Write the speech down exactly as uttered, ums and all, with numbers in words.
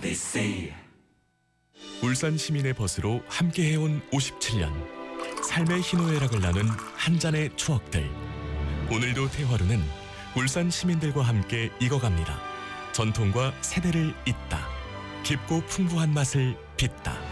울산 시민의 벗으로 함께해온 오십칠 년. 삶의 희노애락을 나눈 한 잔의 추억들. 오늘도 대화로는 울산 시민들과 함께 익어갑니다. 전통과 세대를 잇다. 깊고 풍부한 맛을 빚다.